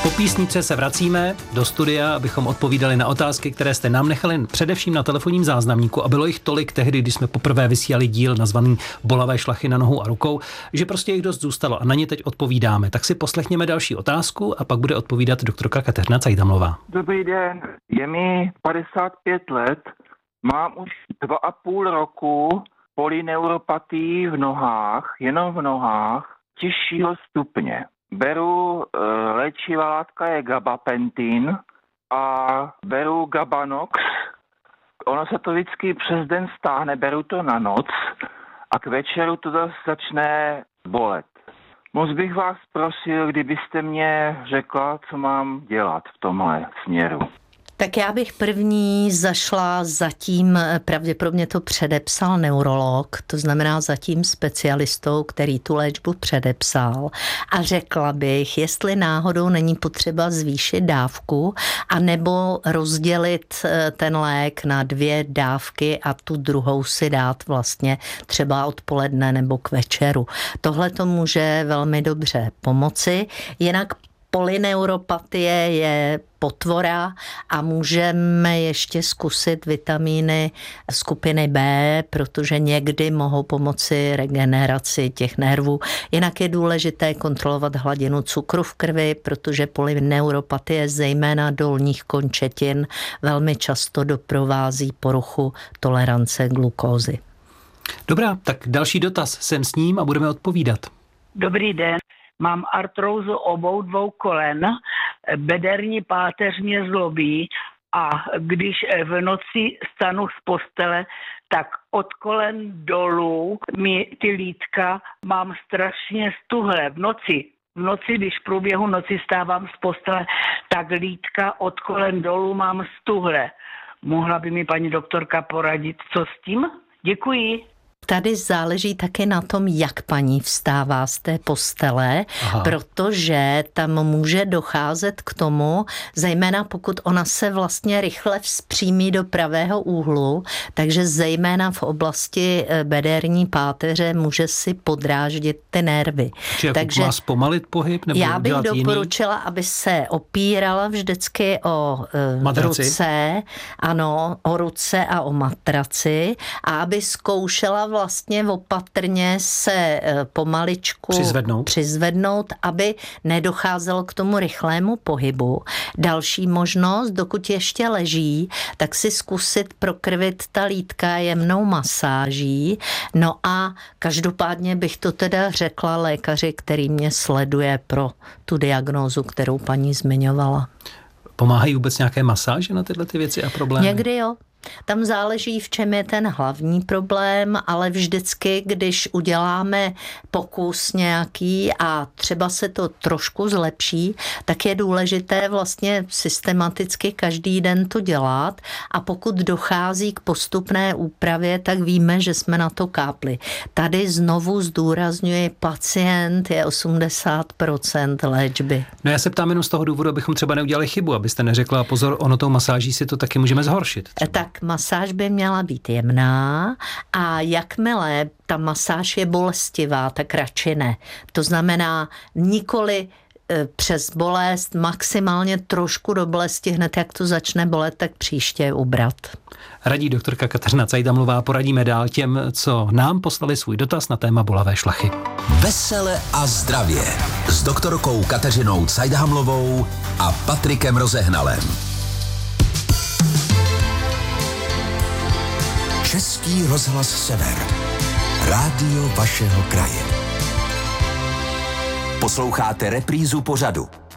Po písničce se vracíme do studia, abychom odpovídali na otázky, které jste nám nechali především na telefonním záznamníku, a bylo jich tolik tehdy, když jsme poprvé vysílali díl nazvaný Bolavé šlachy na nohou a rukou, že prostě jich dost zůstalo a na ně teď odpovídáme. Tak si poslechněme další otázku a pak bude odpovídat doktorka Kateřina Cajdamlová. Dobrý den, je mi 55 let, mám už 2,5 roku polyneuropatii v nohách, jenom v nohách, těžšího stupně. Beru léčivá látka je gabapentin a beru Gabanox. Ono se to vždycky přes den stáhne, beru to na noc a k večeru to zase začne bolet. Moc bych vás prosil, kdybyste mě řekla, co mám dělat v tomhle směru. Tak já bych první zašla zatím, pravděpodobně to předepsal neurolog, to znamená zatím specialistou, který tu léčbu předepsal, a řekla bych, jestli náhodou není potřeba zvýšit dávku anebo rozdělit ten lék na 2 dávky a tu druhou si dát vlastně třeba odpoledne nebo k večeru. Tohle to může velmi dobře pomoci, jinak polyneuropatie je potvora a můžeme ještě zkusit vitamíny skupiny B, protože někdy mohou pomoci regeneraci těch nervů. Jinak je důležité kontrolovat hladinu cukru v krvi, protože polyneuropatie zejména dolních končetin velmi často doprovází poruchu tolerance glukózy. Dobrá, tak další dotaz, jsem s ním a budeme odpovídat. Dobrý den. Mám artrózu obou 2 kolen, bederní páteř mě zlobí a když v noci stanu z postele, tak od kolen dolů mi ty lítka mám strašně stuhlé. V noci, když v průběhu noci stávám z postele, tak lítka od kolen dolů mám stuhlé. Mohla by mi paní doktorka poradit, co s tím? Děkuji. Tady záleží taky na tom, jak paní vstává z té postele, protože tam může docházet k tomu, zejména pokud ona se vlastně rychle vzpřímí do pravého úhlu, takže zejména v oblasti bederní páteře může si podráždit ty nervy. Takže má zpomalit pohyb? Nebo já bych doporučila, jiný? Aby se opírala vždycky o ruce, ano, o ruce a o matraci a aby zkoušela vlastně opatrně se pomaličku přizvednout, aby nedocházelo k tomu rychlému pohybu. Další možnost, dokud ještě leží, tak si zkusit prokrvit ta lítka jemnou masáží. No a každopádně bych to teda řekla lékaři, který mě sleduje pro tu diagnózu, kterou paní zmiňovala. Pomáhají vůbec nějaké masáže na tyhle ty věci a problémy? Někdy jo. Tam záleží, v čem je ten hlavní problém, ale vždycky, když uděláme pokus nějaký a třeba se to trošku zlepší, tak je důležité vlastně systematicky každý den to dělat a pokud dochází k postupné úpravě, tak víme, že jsme na to kápli. Tady znovu zdůrazňuji, pacient je 80% léčby. No já se ptám jenom z toho důvodu, abychom třeba neudělali chybu, abyste neřekla, pozor, ono tou masáží si to taky můžeme zhoršit. Tak masáž by měla být jemná a jakmile ta masáž je bolestivá, tak radši ne. To znamená nikoli přes bolest, maximálně trošku do bolesti, hned jak to začne bolet, tak příště ubrat. Radí doktorka Kateřina Cajdamlová, poradíme dál těm, co nám poslali svůj dotaz na téma bolavé šlachy. Vesele a zdravě s doktorkou Kateřinou Cajdamlovou a Patrikem Rozehnalem. Český rozhlas Sever. Rádio vašeho kraje. Posloucháte reprízu pořadu